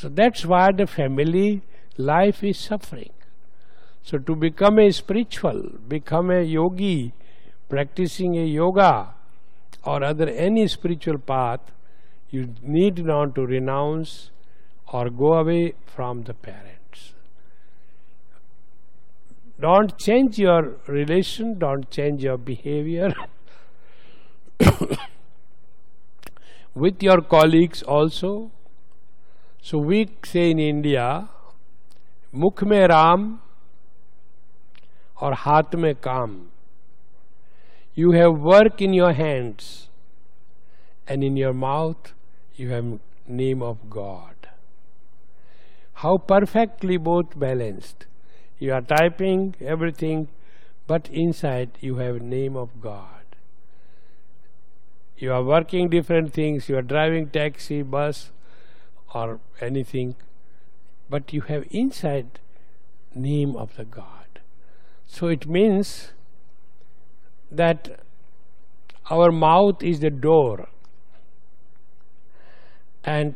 So that's why the family life is suffering. So to become a spiritual, become a yogi, practicing a yoga or other any spiritual path, you need not to renounce or go away from the parents. Don't change your relation, don't change your behavior with your colleagues also. So we say in India, Mukh mein Ram or Haath mein Kaam. You have work in your hands and in your mouth you have name of God. How perfectly both balanced. You are typing everything, but inside you have name of God. You are working different things, you are driving taxi, bus or anything, but you have inside name of the God. So it means that our mouth is the door and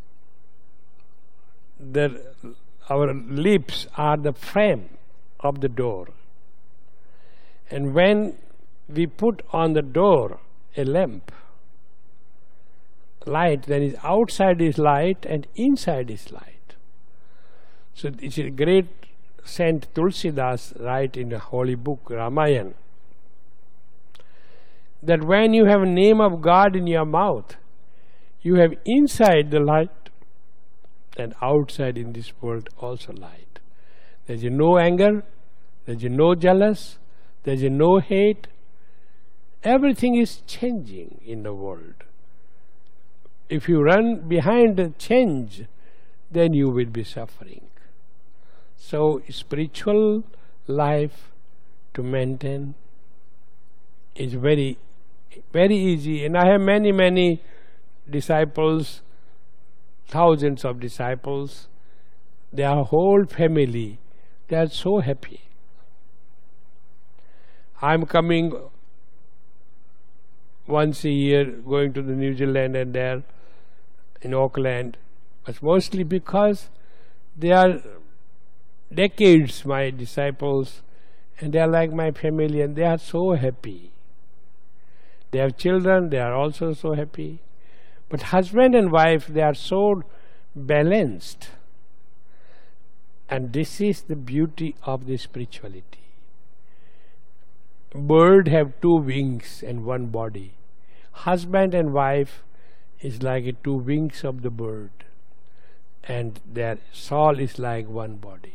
our lips are the frame of the door. And when we put on the door a lamp, light, then is outside is light and inside is light. So it's a great Saint Tulsidas write in the holy book Ramayana that when you have a name of God in your mouth, you have inside the light and outside in this world also light. There is no anger, there is no jealous, there is no hate. Everything is changing in the world. If you run behind the change, then you will be suffering. So spiritual life to maintain is very, very easy. And I have many disciples, thousands of disciples. Their whole family, they are so happy. I am coming once a year, going to the New Zealand and there in Auckland, but mostly because they are decades my disciples and they are like my family and they are so happy. They have children, they are also so happy. But husband and wife, they are so balanced. And this is the beauty of the spirituality. Bird have two wings and one body. Husband and wife is like two wings of the bird, and their soul is like one body.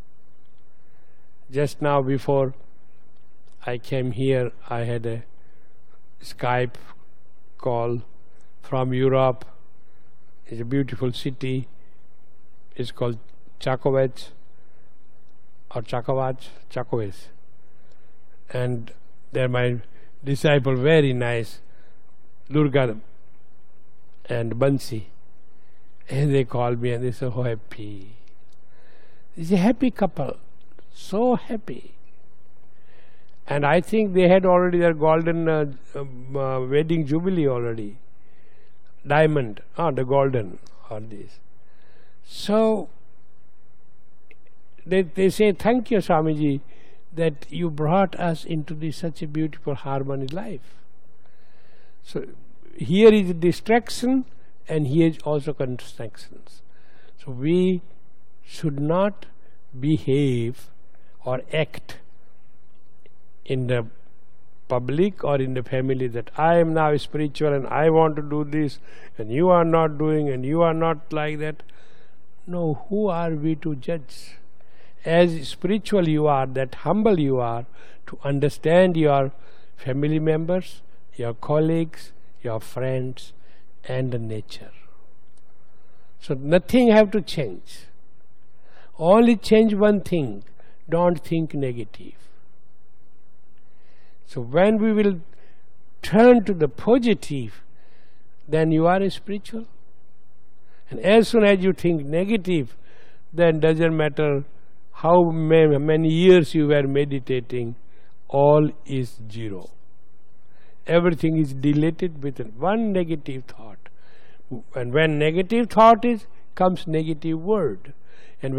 Just now before I came here, I had a Skype call from Europe. It's a beautiful city. It's called Čakovec or Čakovec. And they're my disciple, very nice, Durga and Bansi. And they called me and they said, "Oh, happy." It's a happy couple, so happy. And I think they had already their golden wedding jubilee already. Diamond, the golden, or this. So they say, "Thank you, Swamiji, that you brought us into this such a beautiful harmony life." So here is distraction and here is also constructions. So we should not behave or act in the public or in the family that I am now spiritual and I want to do this and you are not doing and you are not like that. No, who are we to judge? As spiritual you are, that humble you are to understand your family members, your colleagues, your friends and the nature. So nothing have to change. Only change one thing, don't think negative. So when we will turn to the positive, then you are spiritual. And as soon as you think negative, then doesn't matter how many years you were meditating, all is zero. Everything is deleted with one negative thought. And when negative thought is comes negative word.